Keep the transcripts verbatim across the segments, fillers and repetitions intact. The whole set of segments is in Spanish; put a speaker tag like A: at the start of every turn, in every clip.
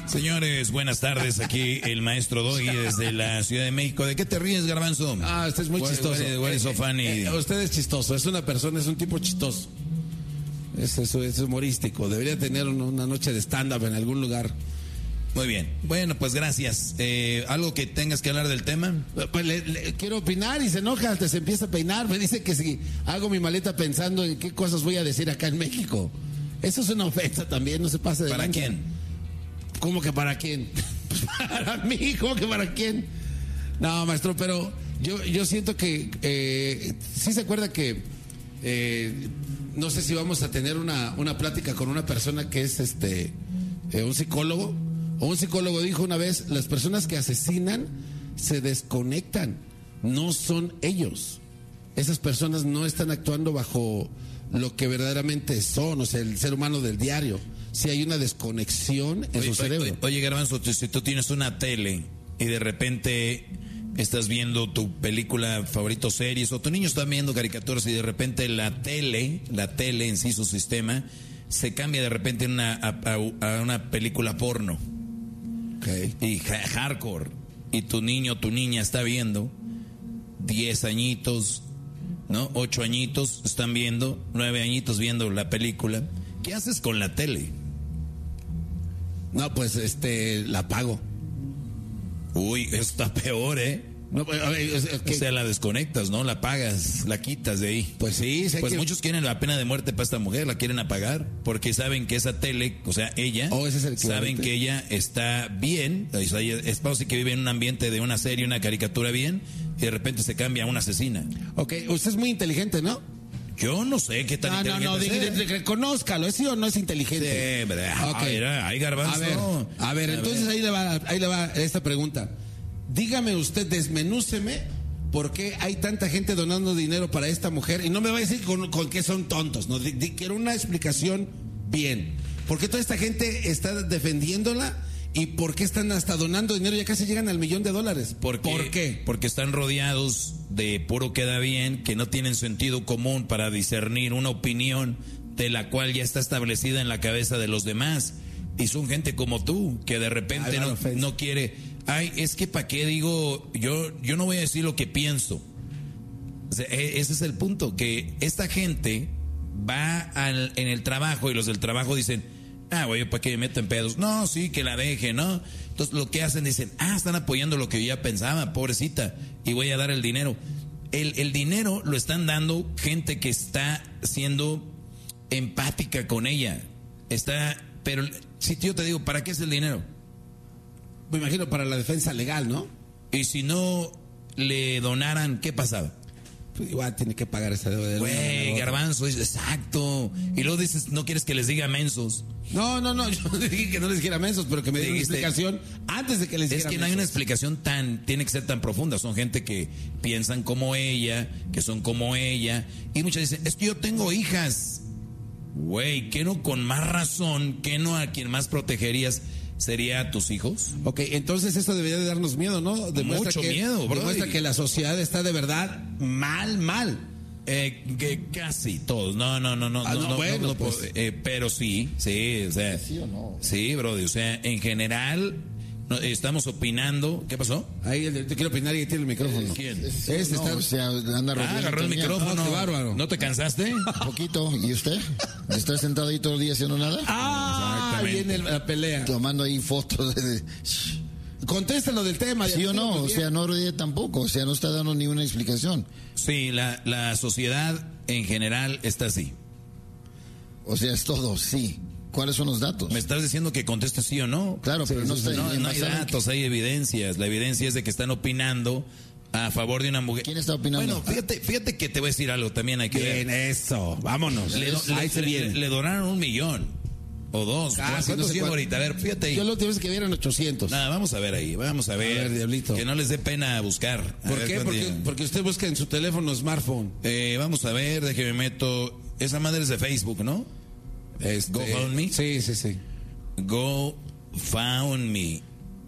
A: Señores, buenas tardes. Aquí el maestro Doggy desde la Ciudad de México. ¿De qué te ríes, Garbanzo?
B: Ah, usted es muy
A: What-
B: chistoso.
A: what- what is so funny?
B: Eh, eh, usted es chistoso, es una persona, es un tipo chistoso. Es, es, es humorístico. Debería tener una, una noche de stand-up en algún lugar.
A: Muy bien. Bueno, pues gracias. Eh, ¿Algo que tengas que hablar del tema?
B: Pues le, le- quiero opinar y se enoja, hasta se empieza a peinar. Me dice que si hago mi maleta pensando en qué cosas voy a decir acá en México. Eso es una ofensa también, no se pase de
A: ¿Para
B: lanza.
A: quién?
B: ¿Cómo que para quién? Para mí, ¿cómo que para quién? No, maestro, pero yo, yo siento que eh, sí se acuerda que eh, no sé si vamos a tener una, una plática con una persona que es este eh, un psicólogo. O un psicólogo dijo una vez, las personas que asesinan se desconectan, no son ellos. Esas personas no están actuando bajo lo que verdaderamente son, o sea, el ser humano del diario. Si hay una desconexión en
A: Oye,
B: su cerebro.
A: Oye, oye, Garbanzo, tú- si tú tienes una tele y de repente estás viendo tu película favorito, series, o tu niño está viendo caricaturas y de repente la tele, la tele en sí, su sistema, se cambia de repente en una, a, a- a una película porno.
B: Okay.
A: Y ha- hardcore. Y tu niño o tu niña está viendo, diez añitos, ¿no? Ocho añitos están viendo, nueve añitos viendo la película. ¿Qué haces con la tele?
B: No, pues este, la pago.
A: Uy, eso está peor, ¿eh?
B: No, pues, a ver, es- es que-
A: O sea, la desconectas, ¿no? La apagas, la quitas de ahí.
B: pues sí, sé
A: Pues
B: que-
A: muchos quieren la pena de muerte para esta mujer, la quieren apagar, porque saben que esa tele, o sea, ella,
B: Oh, ese es el
A: saben
B: equivalente.
A: que ella está bien, o sea, ella es pausa que vive en un ambiente de una serie, una caricatura bien, y de repente se cambia a una asesina.
B: Ok, usted es muy inteligente, ¿no?
A: Yo no sé qué tan
B: No, no, no,
A: inteligente
B: di-
A: sea.
B: di- reconózcalo, ¿es sí o no es inteligente?
A: Sí, verdad.
B: Ok.
A: Ay, ay, Garbanzo.
B: A ver, a ver,
A: A
B: entonces
A: ver.
B: ahí le va, ahí le va esta pregunta. Dígame usted, desmenúceme, ¿por qué hay tanta gente donando dinero para esta mujer? Y no me va a decir con, con que son tontos, no, Di- di- quiero una explicación bien. ¿Por qué toda esta gente está defendiéndola? ¿Y por qué están hasta donando dinero? Ya casi llegan al millón de dólares.
A: Porque,
B: ¿Por qué?
A: Porque están rodeados de puro queda bien, que no tienen sentido común para discernir una opinión de la cual ya está establecida en la cabeza de los demás. Y son gente como tú, que de repente
B: Ay,
A: no,
B: la ofensa.
A: no quiere. Ay, es que para qué digo, yo, yo no voy a decir lo que pienso. O sea, e- ese es el punto, que esta gente va al- en el trabajo y los del trabajo dicen, ah, güey, ¿para qué me meto en pedos? No, sí, que la deje, ¿no? Entonces lo que hacen dicen, ah, están apoyando lo que yo ya pensaba, pobrecita, y voy a dar el dinero. El, el dinero lo están dando gente que está siendo empática con ella. Está, pero si yo te digo, ¿para qué es el dinero?
B: Me imagino para la defensa legal, ¿no?
A: Y si no le donaran, ¿qué pasaba?
B: Pues igual tiene que pagar esa deuda. de una manera u
A: Güey,
B: otra.
A: Garbanzo, es exacto. Y luego dices, no quieres que les diga mensos.
B: No, no, no, yo dije que no les dijera mensos, pero que me diera una
A: Dijiste-
B: explicación antes de que les
A: Es
B: dijera
A: que no hay una
B: mensos.
A: explicación tan, tiene que ser tan profunda. Son gente que piensan como ella, que son como ella. Y muchas dicen, es que yo tengo hijas. Güey, ¿qué no con más razón, qué no a quien más protegerías sería a tus hijos?
B: Ok, entonces esto debería de darnos miedo, ¿no? Demuestra
A: Mucho
B: que,
A: miedo, bro.
B: Demuestra que la sociedad está de verdad mal, mal.
A: Eh, que casi todos. No, no, no, no.
B: Ah, no, bueno,
A: no,
B: pues.
A: eh, pero sí, sí, o sea.
B: ¿Sí o no?
A: Sí, brother, o sea, en general no, estamos opinando. ¿Qué pasó?
B: Ahí el- te quiero opinar y tiene el micrófono.
A: ¿Quién?
B: Este
C: no,
B: está...
C: o sea, anda
A: Ah,
C: rodeando
A: agarró el
C: también.
A: micrófono.
B: Ah, qué bárbaro.
A: ¿No te cansaste?
C: Un poquito. ¿Y usted? ¿Está sentado ahí todo el día haciendo nada?
B: Ah,
A: Exactamente.
B: viene la pelea.
C: Tomando ahí fotos de...
B: Contéstalo del tema.
C: ¿Sí o no? O
B: Pues
C: sea,
B: bien.
C: no rodee tampoco. O sea, no está dando ni una explicación.
A: Sí, la, la sociedad en general está así.
C: O sea, es todo, sí. ¿Cuáles son los datos?
A: Me estás diciendo que contestes sí o no.
C: Claro, pero no está
A: No,
C: en
A: no hay
C: basado en
A: datos, hay evidencias. La evidencia es de que están opinando a favor de una mujer.
C: ¿Quién está opinando?
A: Bueno, fíjate, fíjate que te voy a decir algo también. Hay que
B: Bien,
A: ver.
B: eso. Vámonos.
A: Le, do-
B: Ahí
A: le-
B: se
A: le-
B: viene.
A: le donaron un millón o dos.
B: Ah, sí,
A: ¿Cuántos
B: no sé
A: llevo
B: cuánto.
A: ahorita? A ver, fíjate ahí.
B: Yo la última vez que vieron ochocientos.
A: Nada, vamos a ver ahí, vamos a ver.
B: A ver, diablito.
A: Que no les dé pena buscar. A
B: ¿Por
A: ver
B: qué?
A: cuánto
B: Porque,
A: llegan.
B: porque usted busca en su teléfono smartphone.
A: Eh, vamos a ver, déjeme meto. Esa madre es de Facebook, ¿no?
B: Este,
A: Go Found Me.
B: Sí, sí, sí.
A: Go Found Me.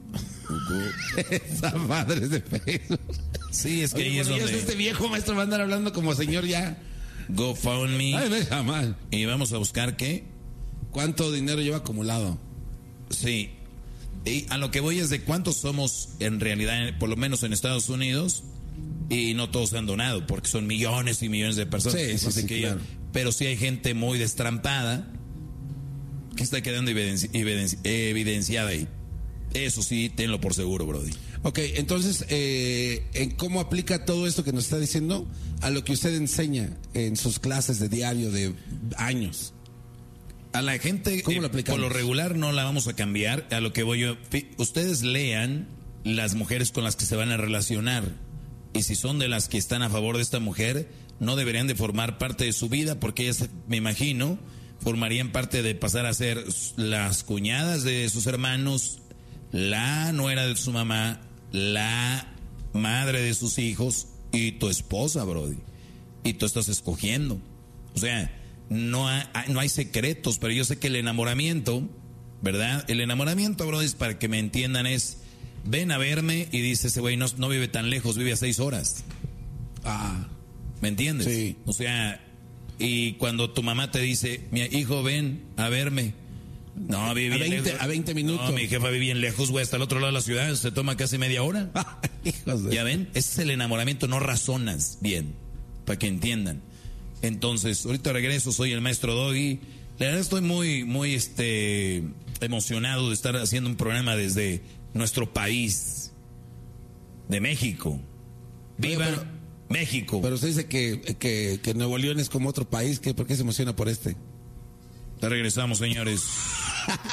A: Go-
B: Esa madre es de Facebook.
A: Sí, es que
B: Oye,
A: ahí es
B: bueno, ya
A: donde.
B: este viejo maestro va a andar hablando como señor ya.
A: Go Found Me.
B: Ay, ve, jamás.
A: Y vamos a buscar qué.
B: ¿Cuánto dinero lleva acumulado?
A: Sí. Y a lo que voy es de cuántos somos en realidad, por lo menos en Estados Unidos, y no todos han donado, porque son millones y millones de personas.
B: Sí, sí, sí,
A: que
B: claro.
A: yo, pero sí hay gente muy destrampada que está quedando evidenci- evidenci- evidenciada ahí. Eso sí, tenlo por seguro, Brody.
B: Ok, entonces, eh, ¿en cómo aplica todo esto que nos está diciendo a lo que usted enseña en sus clases de diario de años?
A: A la gente,
B: ¿Cómo lo
A: eh,
B: aplicamos?
A: por lo regular no la vamos a cambiar. A lo que voy yo, fi- ustedes lean las mujeres con las que se van a relacionar. Y si son de las que están a favor de esta mujer, no deberían de formar parte de su vida, porque ellas, me imagino, formarían parte de pasar a ser las cuñadas de sus hermanos, la nuera de su mamá, la madre de sus hijos y tu esposa, Brody. Y tú estás escogiendo. O sea, no hay, no hay secretos, pero yo sé que el enamoramiento, ¿verdad? El enamoramiento, Brody, es para que me entiendan, es ven a verme y dice ese güey no, no vive tan lejos, vive a seis horas.
B: Ah,
A: ¿Me entiendes?
B: Sí.
A: O sea, y cuando tu mamá te dice, mi hijo, ven a verme. No, vive
B: A
A: bien
B: veinte-
A: lejos.
B: a veinte minutos.
A: No, mi jefa vive bien lejos, güey, hasta el otro lado de la ciudad, se toma casi media hora.
B: hijos de...
A: ¿Ya ven? Ese es el enamoramiento, no razonas bien, para que entiendan. Entonces, ahorita regreso, soy el maestro Doggy. La verdad estoy muy, muy este emocionado de estar haciendo un programa desde nuestro país, de México. ¡Viva
B: Oye, pero-
A: México!
B: Pero usted dice que, que, que Nuevo León es como otro país, ¿qué? ¿Por qué se emociona por este?
A: Ya regresamos, señores.